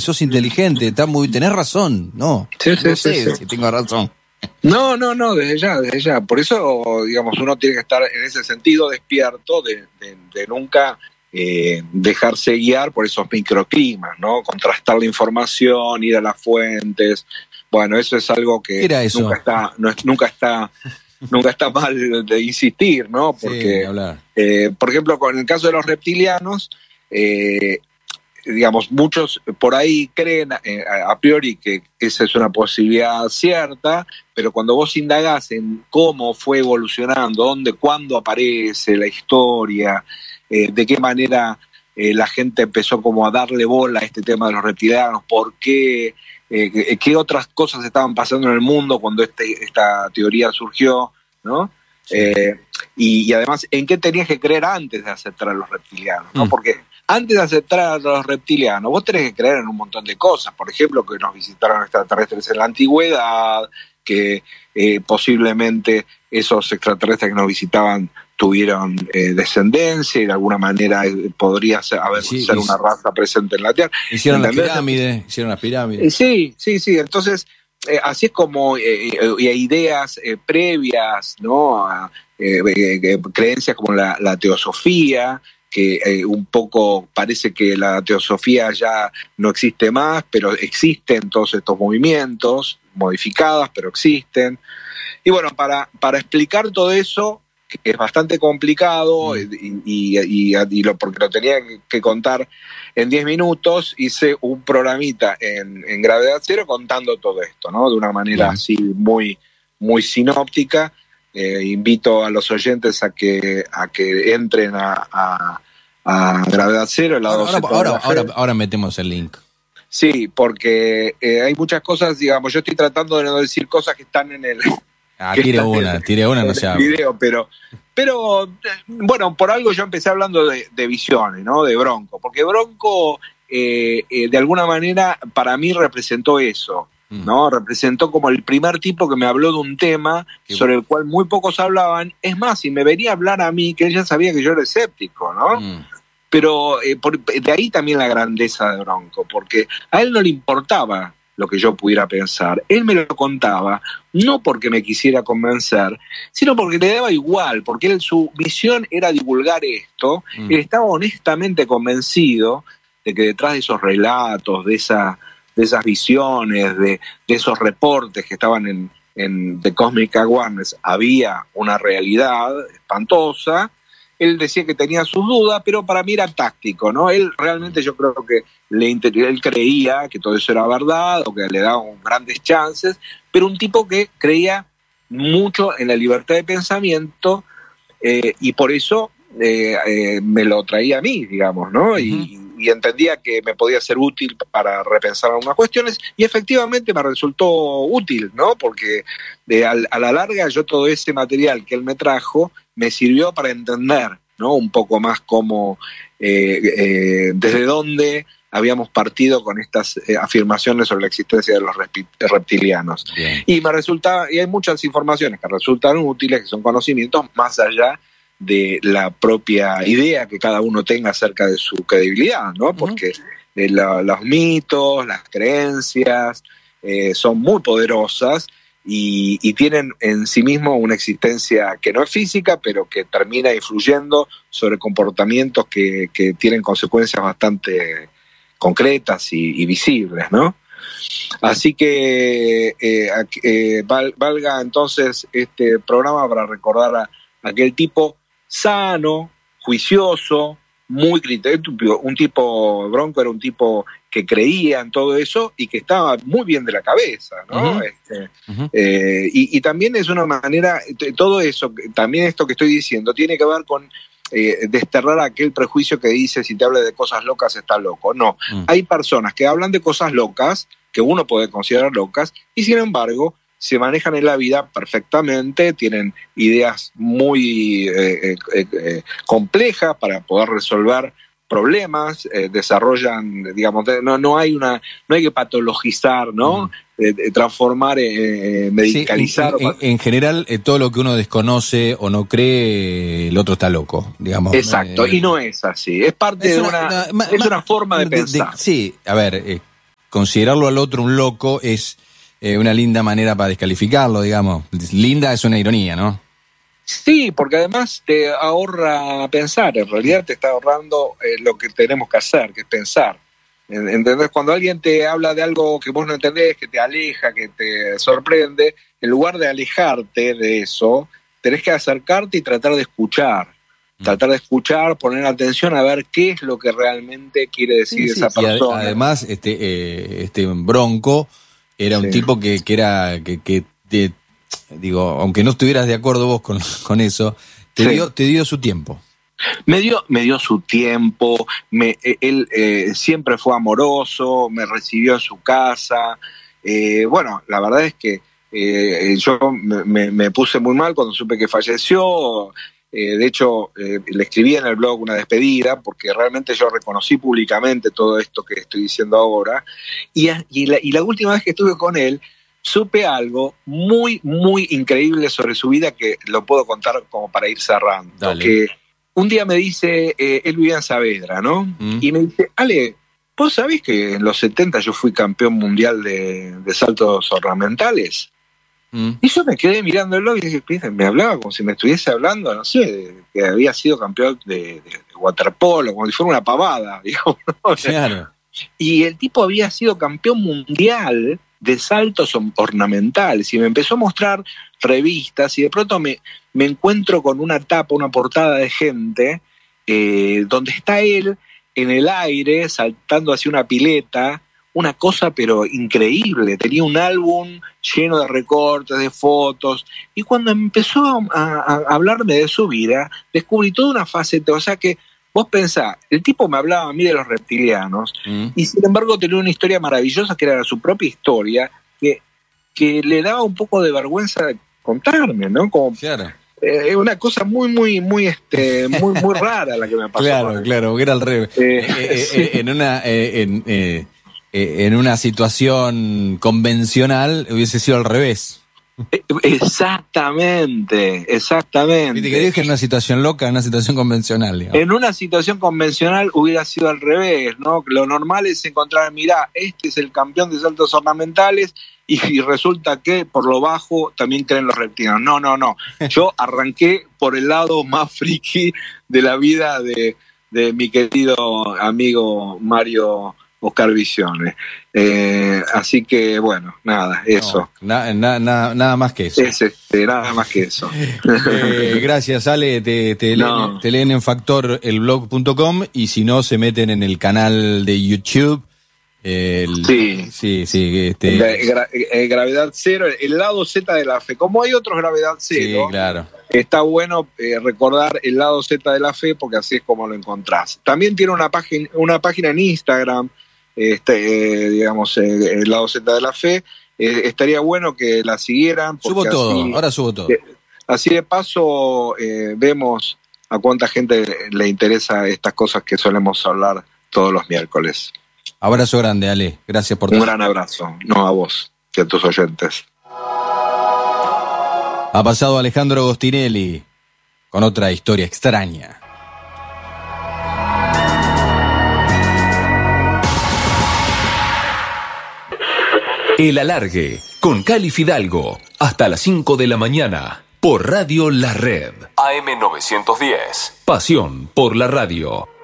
sos inteligente, tenés razón. No, sí, no sé si tengo razón. No, desde ya. Por eso, digamos, uno tiene que estar en ese sentido despierto de nunca dejarse guiar por esos microclimas, ¿no? Contrastar la información, ir a las fuentes. Bueno, eso es algo que ¿Qué era eso? nunca está mal de insistir, ¿no? Porque, por ejemplo, con el caso de los reptilianos, digamos, muchos por ahí creen a priori que esa es una posibilidad cierta, pero cuando vos indagás en cómo fue evolucionando, cuándo aparece la historia, de qué manera la gente empezó como a darle bola a este tema de los reptilianos, por qué, qué otras cosas estaban pasando en el mundo cuando esta teoría surgió, ¿no? Sí. Y además, ¿en qué tenías que creer antes de aceptar a los reptilianos, ¿no? Porque antes de aceptar a los reptilianos, vos tenés que creer en un montón de cosas. Por ejemplo, que nos visitaron extraterrestres en la antigüedad, que posiblemente esos extraterrestres que nos visitaban tuvieron descendencia y de alguna manera podría ser una raza presente en la Tierra. Hicieron las pirámides. Sí. Entonces, así es como ideas previas, ¿no? Creencias como la teosofía, que un poco parece que la teosofía ya no existe más, pero existen todos estos movimientos, modificadas, pero existen. Y bueno, para explicar todo eso, que es bastante complicado, porque lo tenía que contar en 10 minutos, hice un programita en Gravedad Cero contando todo esto, ¿no? De una manera así muy, muy sinóptica. Invito a los oyentes a que entren a Gravedad Cero. Ahora metemos el link. Sí, porque hay muchas cosas, digamos, yo estoy tratando de no decir cosas que están en el... Tire una, no se habla. Video, pero bueno, por algo yo empecé hablando de visiones, ¿no? De Bronco, porque Bronco de alguna manera para mí representó eso, ¿no? Representó como el primer tipo que me habló de un tema sobre el cual muy pocos hablaban. Es más, si me venía a hablar a mí, que él ya sabía que yo era escéptico, ¿no? Pero de ahí también la grandeza de Bronco, porque a él no le importaba lo que yo pudiera pensar. Él me lo contaba, no porque me quisiera convencer, sino porque le daba igual, porque su misión era divulgar esto. Él estaba honestamente convencido de que detrás de esos relatos, de esas visiones, de esos reportes que estaban en The Cosmic Awareness, había una realidad espantosa. Él decía que tenía sus dudas, pero para mí era táctico, ¿no? Él realmente, yo creo que él creía que todo eso era verdad, o que le daban grandes chances, pero un tipo que creía mucho en la libertad de pensamiento, y por eso me lo traía a mí, digamos, ¿no? Y entendía que me podía ser útil para repensar algunas cuestiones, y efectivamente me resultó útil, ¿no? Porque a la larga yo todo ese material que él me trajo me sirvió para entender, ¿no? Un poco más cómo, desde dónde habíamos partido con estas afirmaciones sobre la existencia de los reptilianos. Bien. Y hay muchas informaciones que resultan útiles, que son conocimientos más allá de la propia idea que cada uno tenga acerca de su credibilidad, ¿no? Porque los mitos, las creencias son muy poderosas y tienen en sí mismo una existencia que no es física, pero que termina influyendo sobre comportamientos que tienen consecuencias bastante concretas y visibles, ¿no? Así que valga entonces este programa para recordar a aquel tipo sano, juicioso, muy criterioso. Un tipo, Bronco era un tipo que creía en todo eso y que estaba muy bien de la cabeza, ¿no? Y también es una manera, todo eso, también esto que estoy diciendo, tiene que ver con desterrar aquel prejuicio que dice si te habla de cosas locas estás loco. No, hay personas que hablan de cosas locas, que uno puede considerar locas, y sin embargo se manejan en la vida perfectamente, tienen ideas muy complejas para poder resolver problemas, desarrollan, digamos, no hay que patologizar, ¿no? Transformar, medicalizar. Sí, en general, todo lo que uno desconoce o no cree, el otro está loco, digamos. Exacto, y no es así, es parte de una forma de pensar. Sí, a ver, considerarlo al otro un loco es una linda manera para descalificarlo, digamos. Linda es una ironía, ¿no? Sí, porque además te ahorra pensar, en realidad te está ahorrando lo que tenemos que hacer, que es pensar. ¿Entendés? Cuando alguien te habla de algo que vos no entendés, que te aleja, que te sorprende, en lugar de alejarte de eso, tenés que acercarte y tratar de escuchar. Tratar de escuchar, poner atención a ver qué es lo que realmente quiere decir esa persona. Y además, Bronco era un tipo que digo, aunque no estuvieras de acuerdo vos con eso, te dio su tiempo. Me dio su tiempo, él siempre fue amoroso, me recibió en su casa. Bueno, la verdad es que yo me puse muy mal cuando supe que falleció. De hecho, le escribí en el blog una despedida, porque realmente yo reconocí públicamente todo esto que estoy diciendo ahora. Y la última vez que estuve con él, supe algo muy, muy increíble sobre su vida, que lo puedo contar como para ir cerrando. Dale. Que un día me dice, él vivía en Saavedra, ¿no? Y me dice, Ale, ¿vos sabés que en los 70 yo fui campeón mundial de saltos ornamentales? Y yo me quedé mirándolo y dije, me hablaba como si me estuviese hablando, no sé, que había sido campeón de waterpolo, como si fuera una pavada, digamos, ¿no? Claro. Y el tipo había sido campeón mundial de saltos ornamentales y me empezó a mostrar revistas y de pronto me encuentro con una tapa, una portada de Gente, donde está él en el aire saltando hacia una pileta, una cosa pero increíble. Tenía un álbum lleno de recortes, de fotos, y cuando empezó a hablarme de su vida, descubrí toda una faceta. O sea que vos pensás, el tipo me hablaba a mí de los reptilianos, y sin embargo tenía una historia maravillosa que era su propia historia, que le daba un poco de vergüenza contarme, ¿no? Como, claro. Una cosa muy, muy, muy, muy rara la que me pasó. Claro, porque era al revés. Sí. En una situación convencional hubiese sido al revés. Exactamente. Viste que dije en una situación loca, en una situación convencional, digamos. En una situación convencional hubiera sido al revés, ¿no? Lo normal es encontrar, mirá, este es el campeón de saltos ornamentales, y resulta que por lo bajo también creen los reptilianos. No. Yo arranqué por el lado más friki de la vida de mi querido amigo Mario Oscar Visione. Así que, bueno, nada, eso. Nada más que eso. Nada más que eso. Gracias, Ale. Te leen en factorelblog.com, y si no, se meten en el canal de YouTube. Gravedad Cero, el lado Z de la fe. Como hay otros Gravedad Cero, sí, claro. Está bueno recordar el lado Z de la fe, porque así es como lo encontrás. También tiene una página en Instagram, digamos, el lado Z de la fe. Estaría bueno que la siguieran. Subo todo, ahora subo todo. Así de paso vemos a cuánta gente le interesa estas cosas que solemos hablar todos los miércoles. Abrazo grande, Ale. Gracias por todo. Un gran abrazo, no a vos, y a tus oyentes. Ha pasado Alejandro Agostinelli con otra historia extraña. El Alargue, con Cali Fidalgo, hasta las 5 de la mañana, por Radio La Red. AM 910. Pasión por la radio.